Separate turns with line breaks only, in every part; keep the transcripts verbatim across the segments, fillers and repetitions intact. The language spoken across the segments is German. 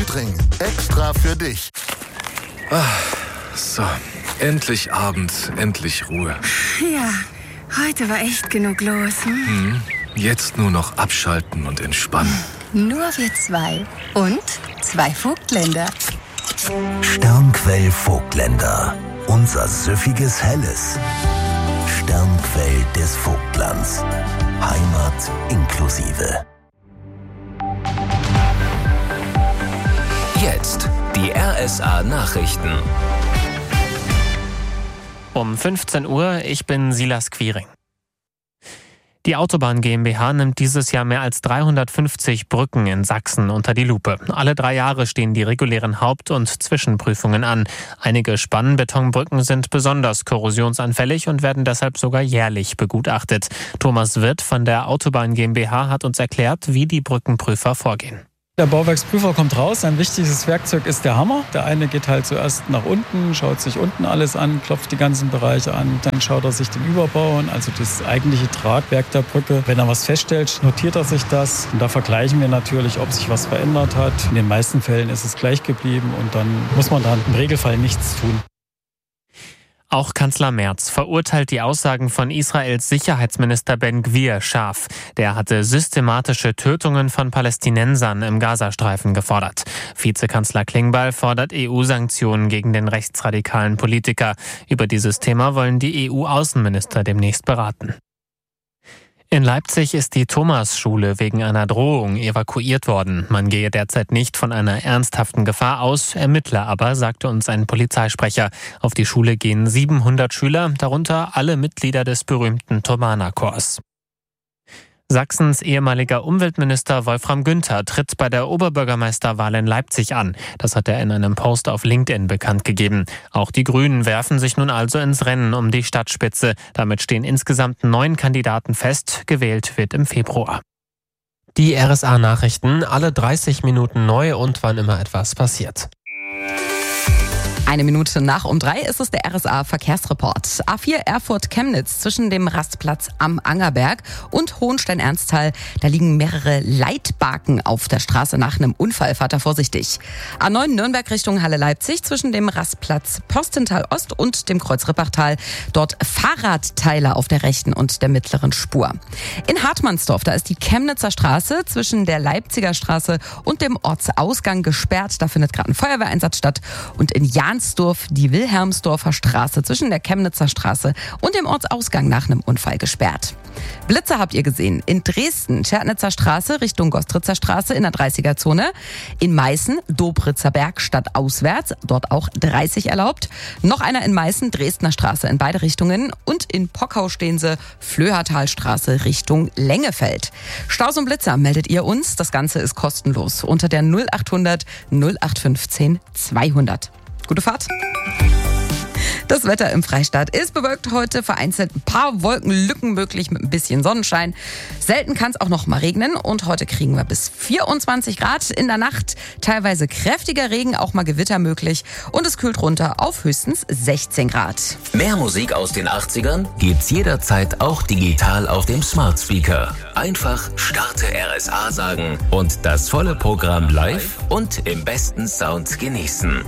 Südring. Extra für dich.
So, endlich Abend, endlich Ruhe.
Ja, heute war echt genug los. Hm?
Hm, jetzt nur noch abschalten und entspannen.
Nur wir zwei. Und zwei Vogtländer.
Sternquell Vogtländer. Unser süffiges Helles. Sternquell des Vogtlands. Heimat inklusive.
Jetzt die R S A-Nachrichten.
Um fünfzehn Uhr, ich bin Silas Quiring. Die Autobahn GmbH nimmt dieses Jahr mehr als dreihundertfünfzig Brücken in Sachsen unter die Lupe. Alle drei Jahre stehen die regulären Haupt- und Zwischenprüfungen an. Einige Spannbetonbrücken sind besonders korrosionsanfällig und werden deshalb sogar jährlich begutachtet. Thomas Wirth von der Autobahn GmbH hat uns erklärt, wie die Brückenprüfer vorgehen.
Der Bauwerksprüfer kommt raus. Ein wichtiges Werkzeug ist der Hammer. Der eine geht halt zuerst nach unten, schaut sich unten alles an, klopft die ganzen Bereiche an. Dann schaut er sich den Überbau an, also das eigentliche Tragwerk der Brücke. Wenn er was feststellt, notiert er sich das. Und da vergleichen wir natürlich, ob sich was verändert hat. In den meisten Fällen ist es gleich geblieben und dann muss man da im Regelfall nichts tun.
Auch Kanzler Merz verurteilt die Aussagen von Israels Sicherheitsminister Ben Gvir scharf. Der hatte systematische Tötungen von Palästinensern im Gazastreifen gefordert. Vizekanzler Klingbeil fordert E U-Sanktionen gegen den rechtsradikalen Politiker. Über dieses Thema wollen die E U-Außenminister demnächst beraten. In Leipzig ist die Thomas-Schule wegen einer Drohung evakuiert worden. Man gehe derzeit nicht von einer ernsthaften Gefahr aus, ermittle aber, sagte uns ein Polizeisprecher. Auf die Schule gehen siebenhundert Schüler, darunter alle Mitglieder des berühmten Thomanerchors. Sachsens ehemaliger Umweltminister Wolfram Günther tritt bei der Oberbürgermeisterwahl in Leipzig an. Das hat er in einem Post auf LinkedIn bekannt gegeben. Auch die Grünen werfen sich nun also ins Rennen um die Stadtspitze. Damit stehen insgesamt neun Kandidaten fest. Gewählt wird im Februar. Die R S A-Nachrichten, alle dreißig Minuten neu und wann immer etwas passiert.
Eine Minute nach um drei ist es der R S A-Verkehrsreport. A vier Erfurt-Chemnitz zwischen dem Rastplatz am Angerberg und Hohenstein-Ernsthal. Da liegen mehrere Leitbaken auf der Straße nach einem Unfall. Fahrt da vorsichtig. A neun Nürnberg Richtung Halle-Leipzig zwischen dem Rastplatz Postental-Ost und dem Kreuz Rippachtal. Dort Fahrradteile auf der rechten und der mittleren Spur. In Hartmannsdorf, da ist die Chemnitzer Straße zwischen der Leipziger Straße und dem Ortsausgang gesperrt. Da findet gerade ein Feuerwehreinsatz statt. Und in Jahn die Wilhelmsdorfer Straße zwischen der Chemnitzer Straße und dem Ortsausgang nach einem Unfall gesperrt. Blitzer habt ihr gesehen. In Dresden, Tschernitzer Straße Richtung Gostritzer Straße in der dreißiger-Zone. In Meißen, Dobritzer Berg stadtauswärts, dort auch dreißig erlaubt. Noch einer in Meißen, Dresdner Straße in beide Richtungen. Und in Pockau stehen sie, Flöhertalstraße Richtung Lengefeld. Staus und Blitzer meldet ihr uns. Das Ganze ist kostenlos unter der null achthundert null acht fünfzehn zweihundert. Gute Fahrt. Das Wetter im Freistaat ist bewölkt heute, vereinzelt ein paar Wolkenlücken möglich mit ein bisschen Sonnenschein. Selten kann es auch noch mal regnen und heute kriegen wir bis vierundzwanzig Grad. In der Nacht teilweise kräftiger Regen, auch mal Gewitter möglich und es kühlt runter auf höchstens sechzehn Grad.
Mehr Musik aus den achtzigern gibt's jederzeit auch digital auf dem Smart Speaker. Einfach Starte R S A sagen und das volle Programm live und im besten Sound genießen.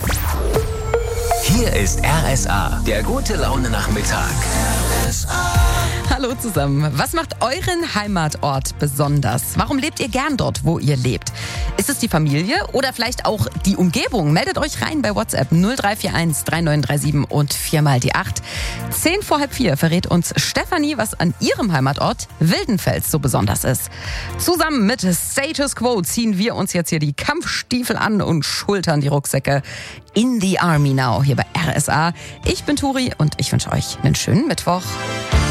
Hier ist R S A, der gute Laune-Nachmittag. R S A.
Hallo zusammen. Was macht euren Heimatort besonders? Warum lebt ihr gern dort, wo ihr lebt? Ist es die Familie oder vielleicht auch die Umgebung? Meldet euch rein bei WhatsApp null drei vier eins drei neun drei sieben und vier mal die acht. Zehn vor halb vier verrät uns Stefanie, was an ihrem Heimatort Wildenfels so besonders ist. Zusammen mit Status Quo ziehen wir uns jetzt hier die Kampfstiefel an und schultern die Rucksäcke in the Army now hier bei R S A. Ich bin Turi und ich wünsche euch einen schönen Mittwoch.